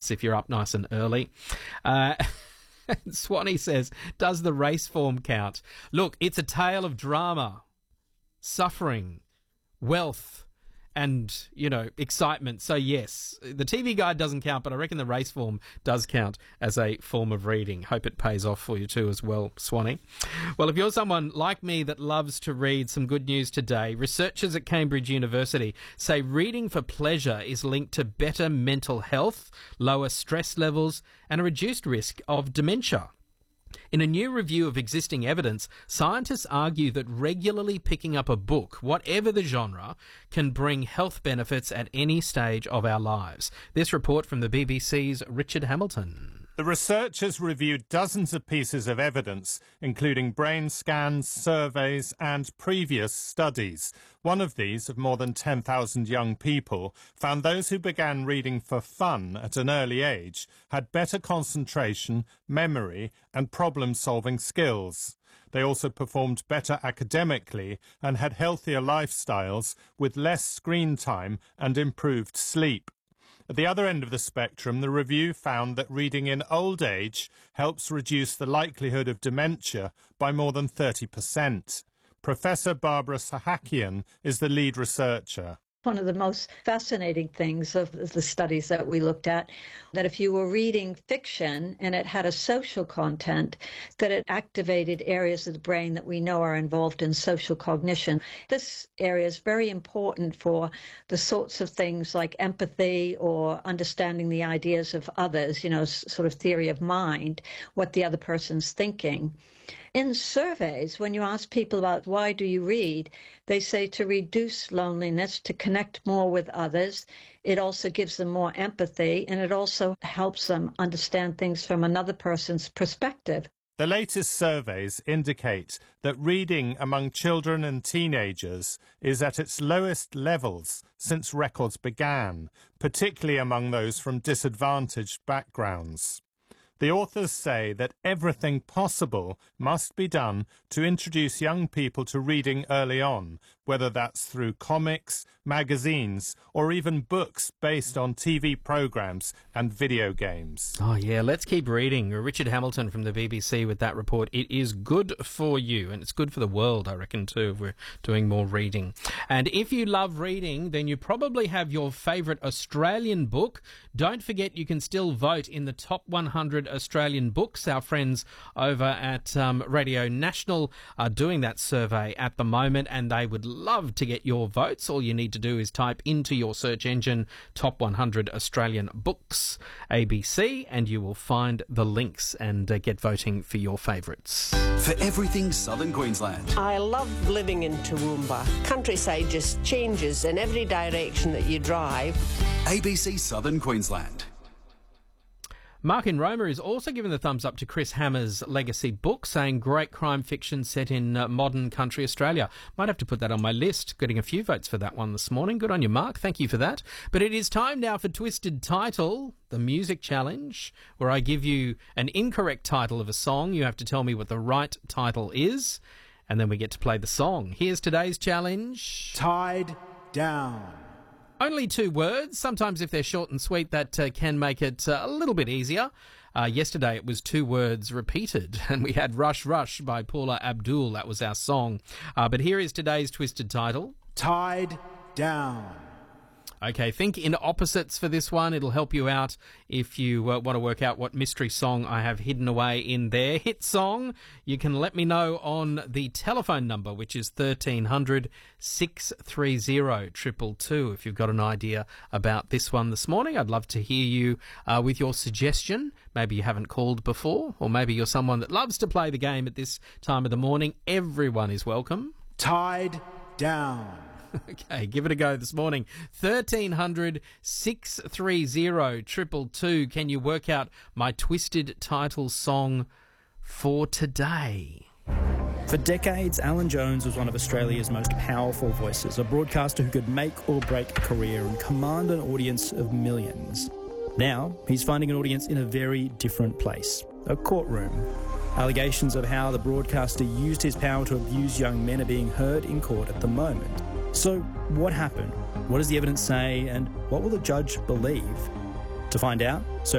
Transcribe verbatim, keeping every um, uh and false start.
podcasts if you're up nice and early. Uh, Swanee says, does the race form count? Look, it's a tale of drama, suffering, wealth, and, you know, excitement. So, yes, the T V guide doesn't count, but I reckon the race form does count as a form of reading. Hope it pays off for you too as well, Swanee. Well, if you're someone like me that loves to read, some good news today. Researchers at Cambridge University say reading for pleasure is linked to better mental health, lower stress levels, and a reduced risk of dementia. In a new review of existing evidence, scientists argue that regularly picking up a book, whatever the genre, can bring health benefits at any stage of our lives. This report from the B B C's Richard Hamilton. The researchers reviewed dozens of pieces of evidence, including brain scans, surveys and previous studies. One of these, of more than ten thousand young people, found those who began reading for fun at an early age had better concentration, memory and problem-solving skills. They also performed better academically and had healthier lifestyles with less screen time and improved sleep. At the other end of the spectrum, the review found that reading in old age helps reduce the likelihood of dementia by more than thirty percent. Professor Barbara Sahakian is the lead researcher. One of the most fascinating things of the studies that we looked at, that if you were reading fiction and it had a social content, that it activated areas of the brain that we know are involved in social cognition. This area is very important for the sorts of things like empathy or understanding the ideas of others, you know, sort of theory of mind, what the other person's thinking. In surveys, when you ask people about why do you read, they say to reduce loneliness, to connect more with others. It also gives them more empathy, and it also helps them understand things from another person's perspective. The latest surveys indicate that reading among children and teenagers is at its lowest levels since records began, particularly among those from disadvantaged backgrounds. The authors say that everything possible must be done to introduce young people to reading early on, whether that's through comics, magazines, or even books based on T V programmes and video games. Oh, yeah, let's keep reading. Richard Hamilton from the B B C with that report. It is good for you, and it's good for the world, I reckon, too, if we're doing more reading. And if you love reading, then you probably have your favourite Australian book. Don't forget you can still vote in the top one hundred Australian books. Our friends over at um, Radio National are doing that survey at the moment, and they would love to get your votes. All you need to do is type into your search engine top one hundred Australian books A B C, and you will find the links and uh, get voting for your favourites. For everything Southern Queensland. I love living in Toowoomba. Countryside just changes in every direction that you drive. A B C Southern Queensland. Mark in Roma is also giving the thumbs up to Chris Hammer's legacy book, saying great crime fiction set in uh, modern country Australia. Might have to put that on my list. Getting a few votes for that one this morning. Good on you, Mark. Thank you for that. But it is time now for Twisted Title, the music challenge, where I give you an incorrect title of a song. You have to tell me what the right title is, and then we get to play the song. Here's today's challenge. Tied Down. Only two words. Sometimes if they're short and sweet, that uh, can make it uh, a little bit easier. Uh, yesterday it was two words repeated, and we had Rush Rush by Paula Abdul. That was our song. Uh, but here is today's Twisted Title. Tied Down. Okay, think in opposites for this one. It'll help you out if you uh, want to work out what mystery song I have hidden away in there. Hit song, you can let me know on the telephone number, which is thirteen hundred, six three zero, two two two. If you've got an idea about this one this morning, I'd love to hear you uh, with your suggestion. Maybe you haven't called before, or maybe you're someone that loves to play the game at this time of the morning. Everyone is welcome. Tied Down. Okay, give it a go this morning. thirteen hundred, six three zero, two two two. Can you work out my Twisted Title song for today? For decades, Alan Jones was one of Australia's most powerful voices, a broadcaster who could make or break a career and command an audience of millions. Now, he's finding an audience in a very different place, a courtroom. Allegations of how the broadcaster used his power to abuse young men are being heard in court at the moment. So, what happened? What does the evidence say? And what will the judge believe? To find out, search